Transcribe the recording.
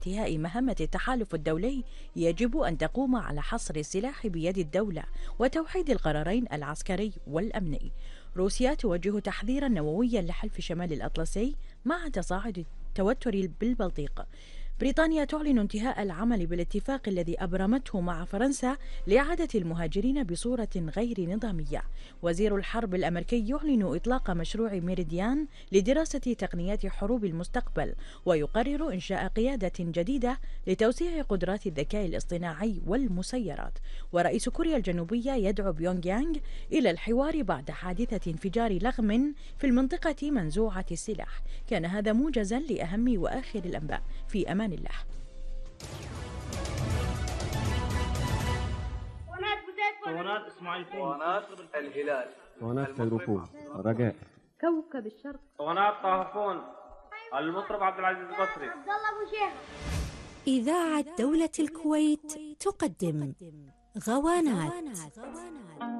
انتهاء مهمة التحالف الدولي يجب أن تقوم على حصر السلاح بيد الدولة وتوحيد القرارين العسكري والأمني. روسيا توجه تحذيرا نوويا لحلف شمال الأطلسي مع تصاعد التوتر بالبلطيق. بريطانيا تعلن انتهاء العمل بالاتفاق الذي أبرمته مع فرنسا لإعادة المهاجرين بصورة غير نظامية. وزير الحرب الأمريكي يعلن إطلاق مشروع ميريديان لدراسة تقنيات حروب المستقبل، ويقرر إنشاء قيادة جديدة لتوسيع قدرات الذكاء الاصطناعي والمسيرات. ورئيس كوريا الجنوبية يدعو بيونغ يانغ إلى الحوار بعد حادثة انفجار لغم في المنطقة منزوعة السلاح. كان هذا موجزا لأهم وآخر الأنباء. في أمان الله. اسماعيل اسماعيل الهلال فيروكون رجاء كوكب الشرق طه المطرب عبد العزيز البصري عبد الله ابو شيخ. إذاعة دولة الكويت تقدم غوانات.